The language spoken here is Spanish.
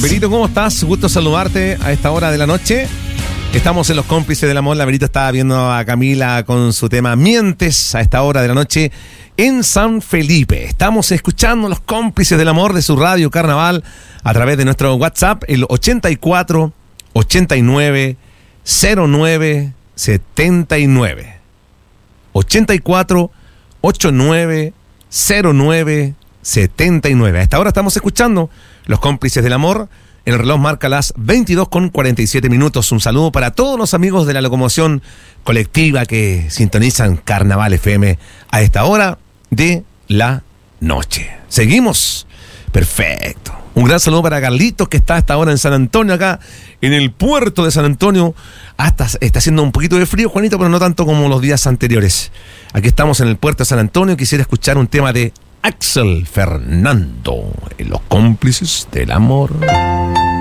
Berito, ¿cómo estás? Gusto saludarte a esta hora de la noche. Estamos en Los Cómplices del Amor. La Berito estaba viendo a Camila con su tema Mientes a esta hora de la noche en San Felipe. Estamos escuchando Los Cómplices del Amor de su radio Carnaval a través de nuestro WhatsApp, el 84 89 09 79. 84 89 09 79. A esta hora estamos escuchando Los Cómplices del Amor. El reloj marca las 22:47. Un saludo para todos los amigos de la locomoción colectiva que sintonizan Carnaval FM a esta hora de la noche. Seguimos. Perfecto. Un gran saludo para Carlitos, que está a esta hora en San Antonio, acá en el puerto de San Antonio. Hasta está haciendo un poquito de frío, Juanito, pero no tanto como los días anteriores. Aquí estamos en el puerto de San Antonio. Quisiera escuchar un tema de Axel Fernando en Los Cómplices del Amor.